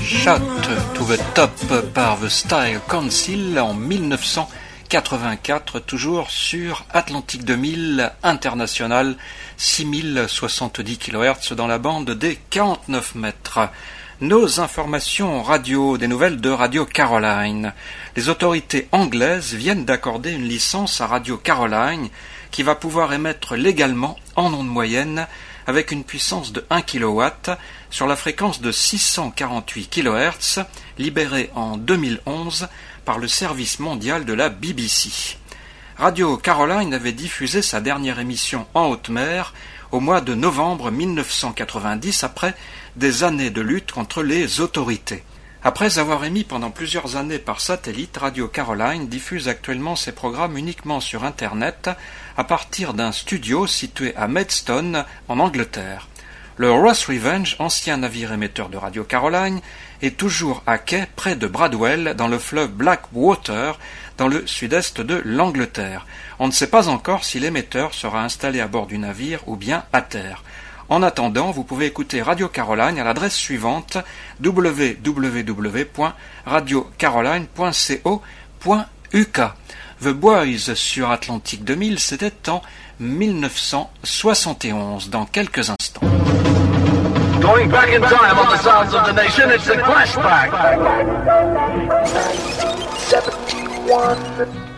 Shot to the Top par The Style Council en 1984, toujours sur Atlantique 2000 International, 6070 kHz dans la bande des 49 mètres. Nos informations radio, des nouvelles de Radio Caroline. Les autorités anglaises viennent d'accorder une licence à Radio Caroline qui va pouvoir émettre légalement en ondes moyennes avec une puissance de 1 kW sur la fréquence de 648 kHz, libérée en 2011 par le service mondial de la BBC. Radio Caroline avait diffusé sa dernière émission en haute mer au mois de novembre 1990 après des années de lutte contre les autorités. Après avoir émis pendant plusieurs années par satellite, Radio Caroline diffuse actuellement ses programmes uniquement sur Internet à partir d'un studio situé à Maidstone, en Angleterre. Le Ross Revenge, ancien navire émetteur de Radio Caroline, est toujours à quai près de Bradwell, dans le fleuve Blackwater, dans le sud-est de l'Angleterre. On ne sait pas encore si l'émetteur sera installé à bord du navire ou bien à terre. En attendant, vous pouvez écouter Radio Caroline à l'adresse suivante www.radiocaroline.co.uk. The Boys sur Atlantique 2000, c'était en 1971, dans quelques instants. Going back in time on the sounds of the nation, it's the Clash Pack. 71